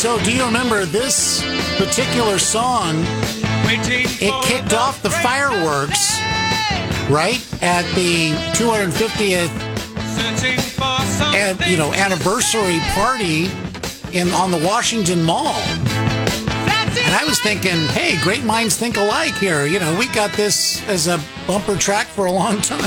So do you remember this particular song? It kicked off the fireworks, right, at the 250th anniversary party on the Washington Mall. And I was thinking, hey, great minds think alike here. You know, we got this as a bumper track for a long time.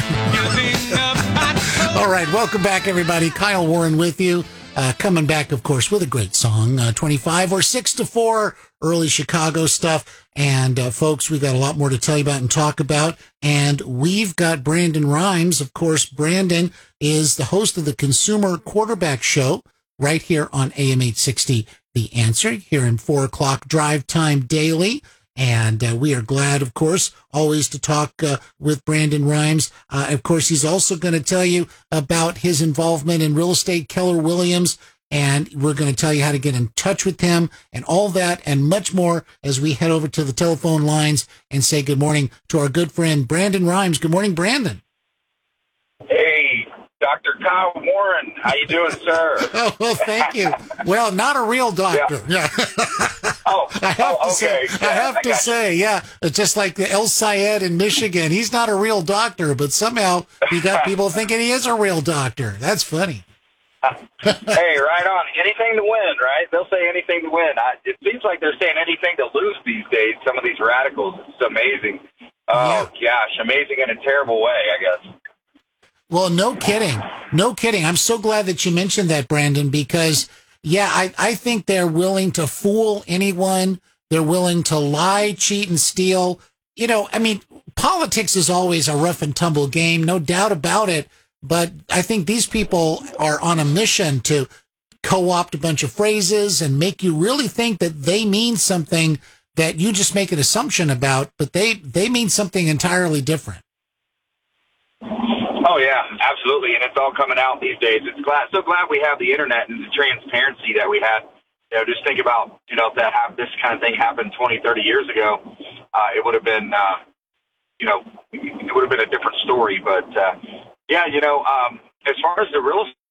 All right, welcome back, everybody. Kyle Warren with you. Coming back, of course, with a great song, 25 or 6 to 4, early Chicago stuff. And, folks, we got a lot more to tell you about and talk about. And we've got Brandon Rhymes. Of course, Brandon is the host of the Consumer Quarterback Show right here on AM 860, The Answer, here in 4 o'clock drive time daily. And we are glad, of course, always to talk with Brandon Rhymes. Of course, he's also going to tell you about his involvement in real estate, Keller Williams, and we're going to tell you how to get in touch with him and all that and much more as we head over to the telephone lines and say good morning to our good friend, Brandon Rhymes. Good morning, Brandon. Hey, Dr. Kyle Warren. How you doing, sir? Oh, well, thank you. Well, not a real doctor. Yeah. I have to say, it's just like the El Sayed in Michigan. He's not a real doctor, but somehow you got people thinking he is a real doctor. That's funny. Hey, right on. Anything to win, right? They'll say anything to win. It seems like they're saying anything to lose these days, some of these radicals. It's amazing. Oh, gosh, amazing in a terrible way, I guess. Well, no kidding. No kidding. I'm so glad that you mentioned that, Brandon, because, I think they're willing to fool anyone. They're willing to lie, cheat, and steal. You know, I mean, politics is always a rough and tumble game, no doubt about it. But I think these people are on a mission to co-opt a bunch of phrases and make you really think that they mean something that you just make an assumption about, but they mean something entirely different. Oh, yeah, absolutely. And it's all coming out these days. So glad we have the internet and the transparency that we had. You know, just think about, if this kind of thing happened 20, 30 years ago, it would have been, it would have been a different story. But, as far as the real estate,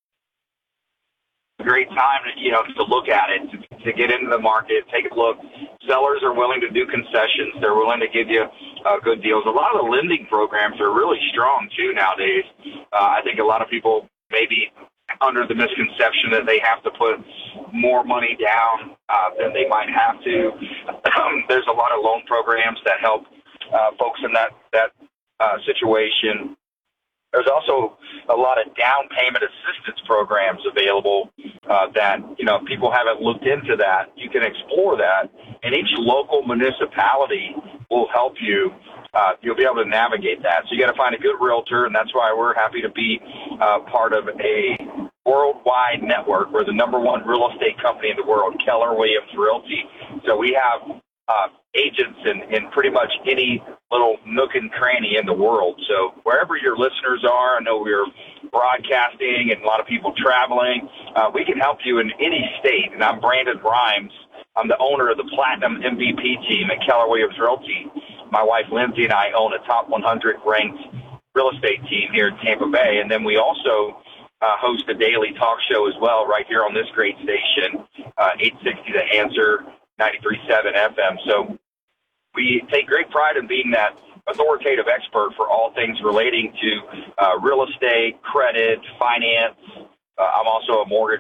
a great time, to look at it, to get into the market, take a look. Sellers are willing to do concessions. They're willing to give you good deals. A lot of the lending programs are really strong, too, nowadays. I think a lot of people maybe under the misconception that they have to put more money down than they might have to. There's a lot of loan programs that help folks in that situation. There's also a lot of down payment assistance programs available that, if people haven't looked into that, you can explore that. And each local municipality will help you. You'll be able to navigate that. So you got to find a good realtor, and that's why we're happy to be part of a worldwide network. We're the #1 real estate company in the world, Keller Williams Realty. So we have agents in pretty much any little nook and cranny in the world. So wherever your listeners are, I know we're broadcasting and a lot of people traveling. We can help you in any state. And I'm Brandon Rhymes. I'm the owner of the Platinum MVP team at Keller Williams Realty. My wife, Lindsay, and I own a top 100 ranked real estate team here in Tampa Bay. And then we also host a daily talk show as well right here on this great station, 860 The Answer, 93.7 FM. So we take great pride in being that authoritative expert for all things relating to real estate, credit, finance. I'm also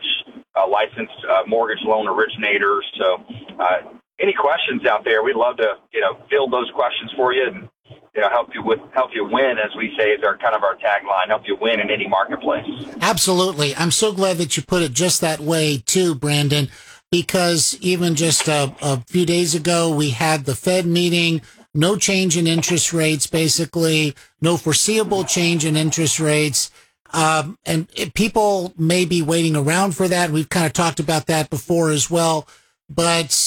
a licensed mortgage loan originator. So any questions out there, we'd love to field those questions for you and help you win, as we say, is our tagline, help you win in any marketplace. Absolutely. I'm so glad that you put it just that way too, Brandon, because even just a few days ago, we had the Fed meeting, no change in interest rates, basically, no foreseeable change in interest rates. And people may be waiting around for that. We've kind of talked about that before as well. But,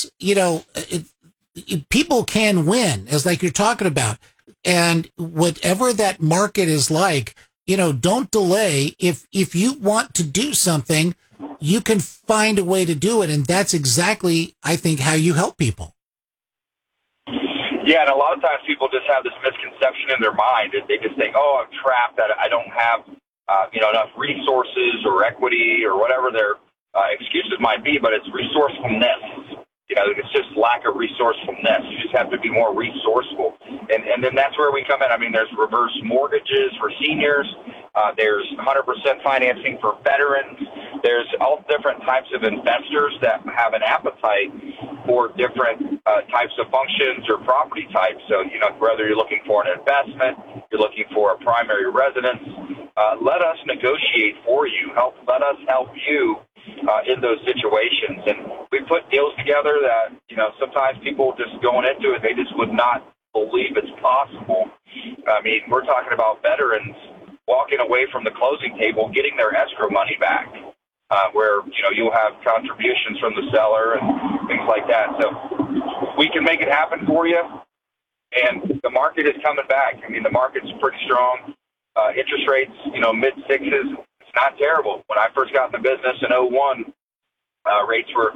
people can win, as like you're talking about. And whatever that market is like, don't delay. If you want to do something, you can find a way to do it. And that's exactly, I think, how you help people. Yeah, and a lot of times people just have this misconception in their mind. They just think, oh, I'm trapped, that I don't have enough resources or equity or whatever their excuses might be, but it's resourcefulness. It's just lack of resourcefulness. You just have to be more resourceful. And then that's where we come in. I mean, there's reverse mortgages for seniors. There's 100% financing for veterans. There's all different types of investors that have an appetite for different types of functions or property types. So, whether you're looking for an investment, you're looking for a primary residence, let us negotiate for you. Let us help you in those situations. And we put deals together that, sometimes people just going into it, they just would not believe it's possible. I mean, we're talking about veterans walking away from the closing table, getting their escrow money back, where, you'll have contributions from the seller and things like that. So we can make it happen for you. And the market is coming back. I mean, the market's pretty strong. Interest rates, mid-sixes. It's not terrible. When I first got in the business in 2001, rates were,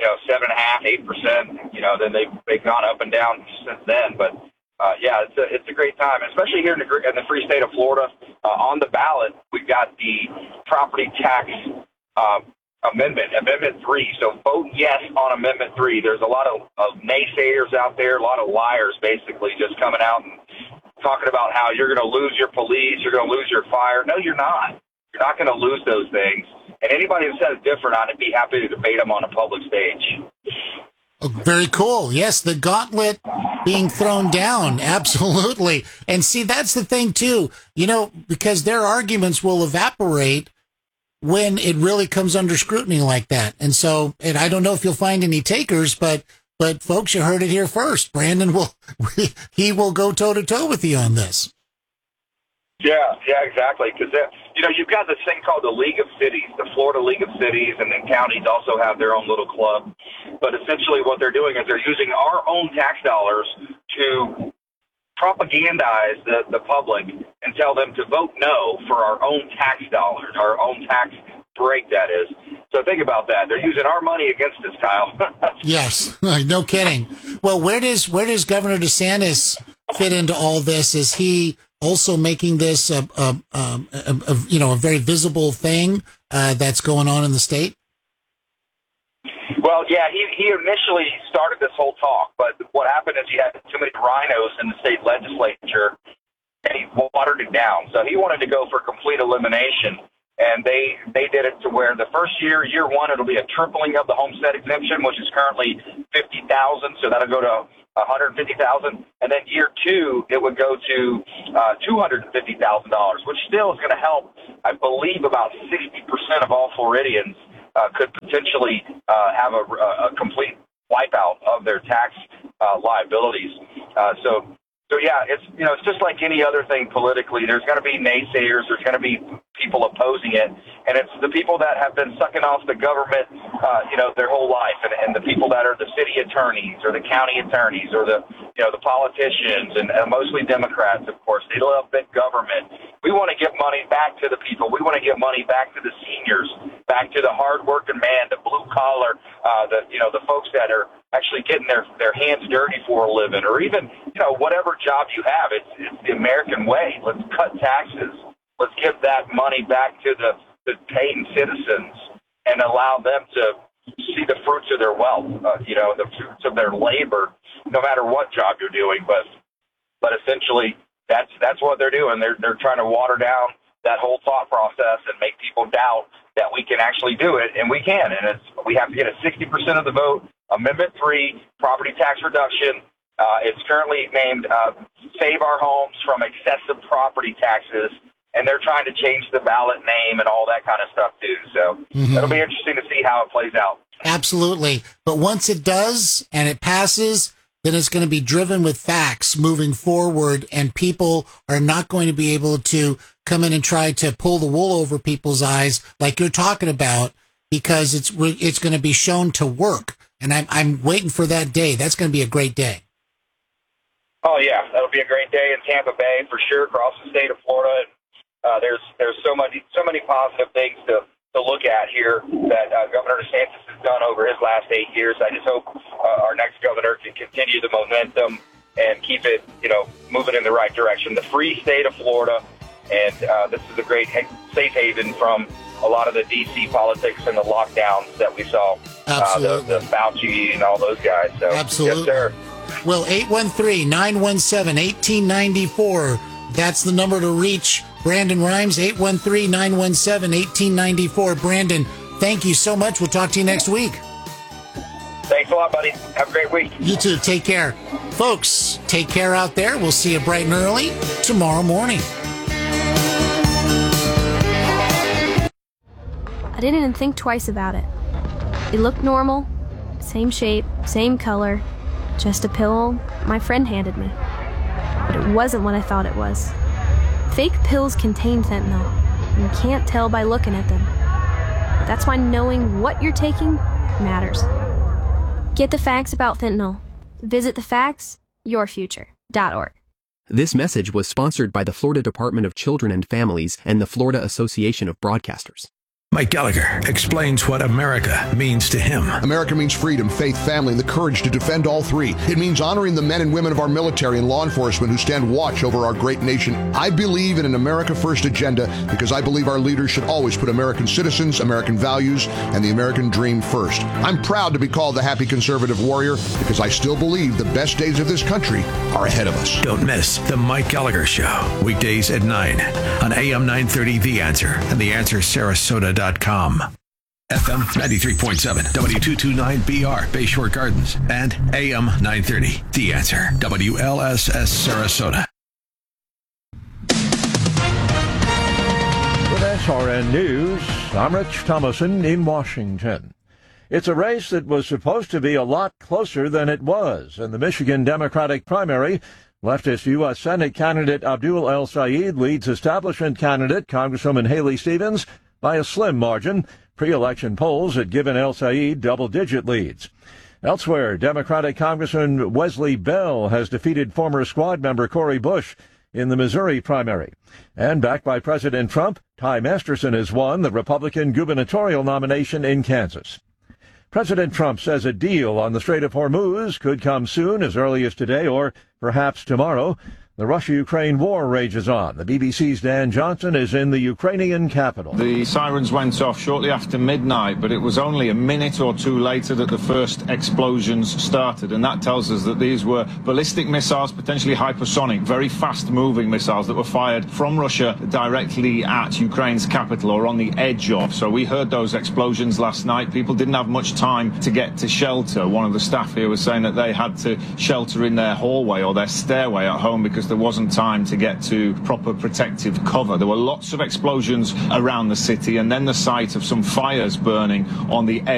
7.5%, 8%. Then they've gone up and down since then. But it's a great time, especially here in the free state of Florida. On the ballot, we've got the property tax amendment, Amendment 3. So vote yes on Amendment 3. There's a lot of naysayers out there, a lot of liars basically just coming out and talking about how you're going to lose your police, you're going to lose your fire. No, you're not. You're not going to lose those things. And anybody who says different, I'd be happy to debate them on a public stage. Oh, very cool. Yes, the gauntlet being thrown down. Absolutely. And see, that's the thing, too, because their arguments will evaporate when it really comes under scrutiny like that. And so, and I don't know if you'll find any takers, but folks, you heard it here first. Brandon he will go toe to toe with you on this. Yeah, exactly. Because, you've got this thing called the League of Cities, the Florida League of Cities, and then counties also have their own little club. But essentially what they're doing is they're using our own tax dollars to propagandize the public and tell them to vote no for our own tax dollars, our own tax break, that is. So think about that. They're using our money against us, Kyle. Yes, no kidding. Well, where does Governor DeSantis fit into all this? Is he also making this a very visible thing that's going on in the state? Well, yeah, he initially started this whole talk, but what happened is he had too many rhinos in the state legislature, and he watered it down. So he wanted to go for complete elimination, and they did it to where the first year one, it'll be a tripling of the homestead exemption, which is currently $50,000, so that'll go to $150,000, and then year two, it would go to $250,000, which still is going to help, I believe, about 60% of all Floridians could potentially have a complete wipeout of their tax liabilities. So yeah, it's just like any other thing politically. There's going to be naysayers. There's going to be people opposing it, and it's the people that have been sucking off the government, their whole life, and the people that are the city attorneys or the county attorneys or the politicians and mostly Democrats, of course. They love big government. We want to give money back to the people. We want to give money back to the seniors, back to the hard-working man, the blue collar, the folks that are actually getting their hands dirty for a living, or even whatever job you have. It's the American way. Let's cut taxes. Let's give that money back to the paying citizens and allow them to see the fruits of their wealth, the fruits of their labor, no matter what job you're doing. But essentially, that's what they're doing. They're trying to water down that whole thought process and make people doubt that we can actually do it, and we can. And we have to get a 60% of the vote. Amendment 3, property tax reduction. It's currently named Save Our Homes from Excessive Property Taxes, and they're trying to change the ballot name and all that kind of stuff, too. So It'll be interesting to see how it plays out. Absolutely. But once it does and it passes, then it's going to be driven with facts moving forward, and people are not going to be able to come in and try to pull the wool over people's eyes like you're talking about, because it's going to be shown to work. And I'm waiting for that day. That's going to be a great day. Oh yeah, that'll be a great day in Tampa Bay for sure, across the state of Florida. There's so many positive things to look at here that Governor DeSantis has done over his last 8 years. I just hope our next governor can continue the momentum and keep it, moving in the right direction. The free state of Florida, and this is a great safe haven from a lot of the D.C. politics and the lockdowns that we saw. Absolutely. The Fauci and all those guys. So, absolutely. Yes, sir. Well, 813-917-1894. That's the number to reach Brandon Rhymes, 813-917-1894. Brandon, thank you so much. We'll talk to you next week. Thanks a lot, buddy. Have a great week. You too. Take care. Folks, take care out there. We'll see you bright and early tomorrow morning. I didn't even think twice about it. It looked normal, same shape, same color, just a pill my friend handed me. But it wasn't what I thought it was. Fake pills contain fentanyl, and you can't tell by looking at them. That's why knowing what you're taking matters. Get the facts about fentanyl. Visit thefactsyourfuture.org. This message was sponsored by the Florida Department of Children and Families and the Florida Association of Broadcasters. Mike Gallagher explains what America means to him. America means freedom, faith, family, and the courage to defend all three. It means honoring the men and women of our military and law enforcement who stand watch over our great nation. I believe in an America First agenda because I believe our leaders should always put American citizens, American values, and the American dream first. I'm proud to be called the happy conservative warrior because I still believe the best days of this country are ahead of us. Don't miss The Mike Gallagher Show, weekdays at 9 on AM 930 The Answer and TheAnswerSarasota.com. FM 93.7, W229BR, Bayshore Gardens, and AM 930, The Answer, WLSS Sarasota. With SRN News, I'm Rich Thomason in Washington. It's a race that was supposed to be a lot closer than it was. In the Michigan Democratic primary, leftist U.S. Senate candidate Abdul El-Sayed leads establishment candidate Congresswoman Haley Stevens by a slim margin. Pre-election polls had given El-Sayed double-digit leads. Elsewhere, Democratic Congressman Wesley Bell has defeated former squad member Cori Bush in the Missouri primary. And backed by President Trump, Ty Masterson has won the Republican gubernatorial nomination in Kansas. President Trump says a deal on the Strait of Hormuz could come soon, as early as today or perhaps tomorrow. The Russia-Ukraine war rages on. The BBC's Dan Johnson is in the Ukrainian capital. The sirens went off shortly after midnight, but it was only a minute or two later that the first explosions started, and that tells us that these were ballistic missiles, potentially hypersonic, very fast-moving missiles that were fired from Russia directly at Ukraine's capital or on the edge of. So we heard those explosions last night. People didn't have much time to get to shelter. One of the staff here was saying that they had to shelter in their hallway or their stairway at home because there wasn't time to get to proper protective cover. There were lots of explosions around the city and then the sight of some fires burning on the edge.